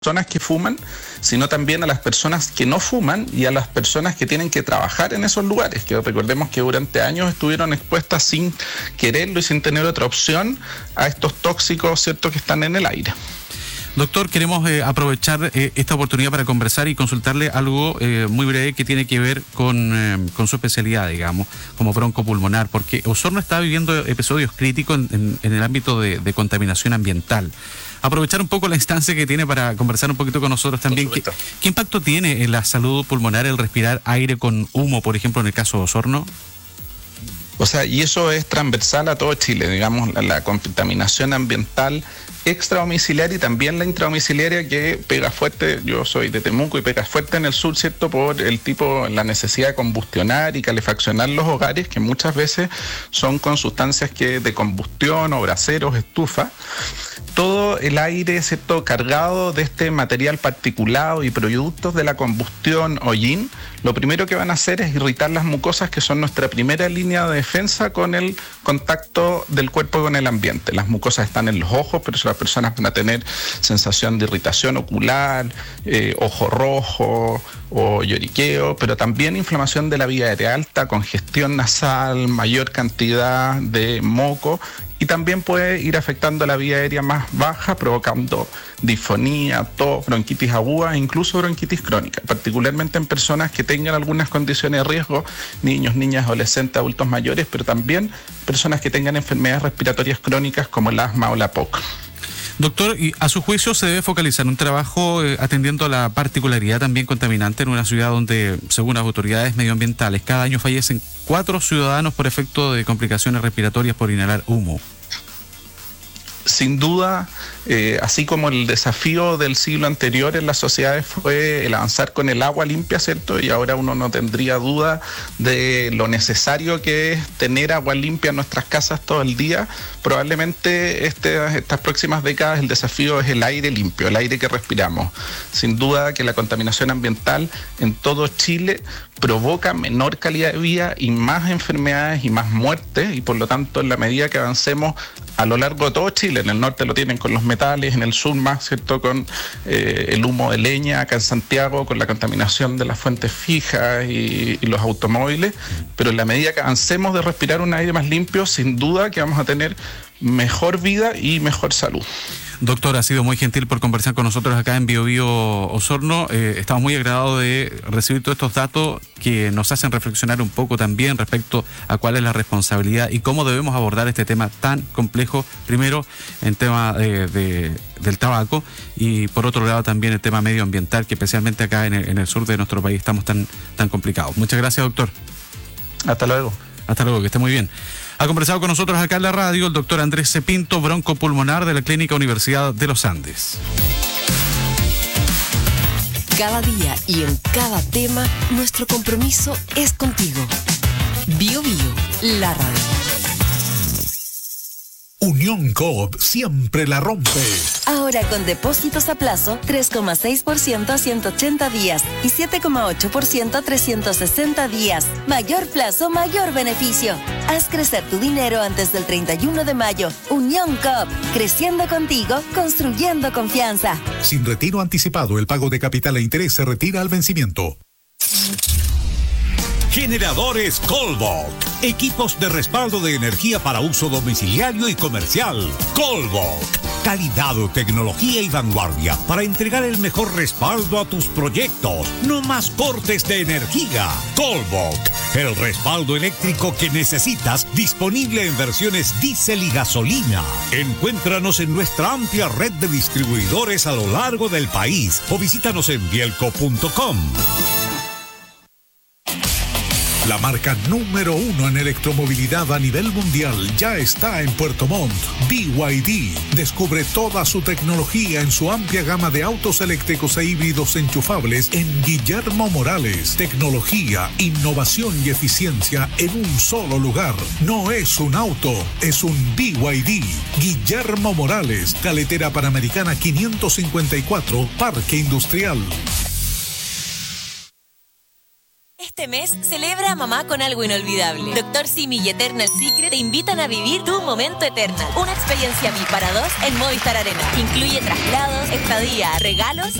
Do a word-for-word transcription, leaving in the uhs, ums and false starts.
personas que fuman, sino también a las personas que no fuman y a las personas que tienen que trabajar en esos lugares, que recordemos que durante años estuvieron expuestas sin quererlo y sin tener otra opción a estos tóxicos, ¿cierto?, que están en el aire. Doctor, queremos eh, aprovechar eh, esta oportunidad para conversar y consultarle algo eh, muy breve que tiene que ver con, eh, con su especialidad, digamos, como broncopulmonar, porque Osorno está viviendo episodios críticos en, en, en el ámbito de, de contaminación ambiental. Aprovechar un poco la instancia que tiene para conversar un poquito con nosotros también. ¿Qué, ¿Qué impacto tiene en la salud pulmonar el respirar aire con humo, por ejemplo, en el caso de Osorno? O sea, y eso es transversal a todo Chile, digamos, la, la contaminación ambiental extradomiciliaria y también la intradomiciliaria, que pega fuerte. Yo soy de Temuco y pega fuerte en el sur, ¿cierto?, por el tipo, la necesidad de combustionar y calefaccionar los hogares, que muchas veces son con sustancias que de combustión o braseros, estufa. Todo el aire, ¿cierto?, cargado de este material particulado y productos de la combustión hollín, lo primero que van a hacer es irritar las mucosas, que son nuestra primera línea de defensa con el contacto del cuerpo con el ambiente. Las mucosas están en los ojos, pero las personas van a tener sensación de irritación ocular, eh, ojo rojo o lloriqueo, pero también inflamación de la vía aérea alta, congestión nasal, mayor cantidad de moco, y también puede ir afectando la vía aérea más baja, provocando disfonía, tos, bronquitis aguda e incluso bronquitis crónica, particularmente en personas que tengan algunas condiciones de riesgo, niños, niñas, adolescentes, adultos mayores, pero también personas que tengan enfermedades respiratorias crónicas como el asma o la P O C. Doctor, y a su juicio se debe focalizar un trabajo eh, atendiendo a la particularidad también contaminante en una ciudad donde, según las autoridades medioambientales, cada año fallecen cuatro ciudadanos por efecto de complicaciones respiratorias por inhalar humo. Sin duda, eh, así como el desafío del siglo anterior en las sociedades fue el avanzar con el agua limpia, ¿cierto? Y ahora uno no tendría duda de lo necesario que es tener agua limpia en nuestras casas todo el día. Probablemente este, estas próximas décadas el desafío es el aire limpio, el aire que respiramos. Sin duda que la contaminación ambiental en todo Chile provoca menor calidad de vida y más enfermedades y más muertes, y por lo tanto, en la medida que avancemos a lo largo de todo Chile, en el norte lo tienen con los metales, en el sur más, ¿cierto?, con eh, el humo de leña, acá en Santiago con la contaminación de las fuentes fijas y, y los automóviles, pero en la medida que avancemos de respirar un aire más limpio, sin duda que vamos a tener mejor vida y mejor salud. Doctor, ha sido muy gentil por conversar con nosotros acá en Bio Bio Osorno. Eh, estamos muy agradados de recibir todos estos datos que nos hacen reflexionar un poco también respecto a cuál es la responsabilidad y cómo debemos abordar este tema tan complejo, primero en tema de, de, del tabaco y por otro lado también el tema medioambiental, que especialmente acá en el, en el sur de nuestro país estamos tan, tan complicados. Muchas gracias, doctor. Hasta luego. Hasta luego, que esté muy bien. Ha conversado con nosotros acá en la radio el doctor Andrés Cepinto, broncopulmonar de la Clínica Universidad de los Andes. Cada día y en cada tema, nuestro compromiso es contigo. Bio Bio, la radio. Unión Coop siempre la rompe. Ahora con depósitos a plazo tres coma seis por ciento a ciento ochenta días y siete coma ocho por ciento a trescientos sesenta días. Mayor plazo, mayor beneficio. Haz crecer tu dinero antes del treinta y uno de mayo. Unión Coop, creciendo contigo, construyendo confianza. Sin retiro anticipado, el pago de capital e interés se retira al vencimiento. Generadores Colbok. Equipos de respaldo de energía para uso domiciliario y comercial. Colbok. Calidad, tecnología y vanguardia para entregar el mejor respaldo a tus proyectos. No más cortes de energía. Colbok. El respaldo eléctrico que necesitas, disponible en versiones diésel y gasolina. Encuéntranos en nuestra amplia red de distribuidores a lo largo del país o visítanos en bielco punto com. La marca número uno en electromovilidad a nivel mundial ya está en Puerto Montt. B Y D descubre toda su tecnología en su amplia gama de autos eléctricos e híbridos enchufables en Guillermo Morales. Tecnología, innovación y eficiencia en un solo lugar. No es un auto, es un B Y D. Guillermo Morales, Carretera Panamericana quinientos cincuenta y cuatro, Parque Industrial. Este mes celebra a mamá con algo inolvidable. Doctor Simi y Eternal Secret te invitan a vivir tu momento Eternal. Una experiencia V I P para dos en Movistar Arena. Incluye traslados, estadía, regalos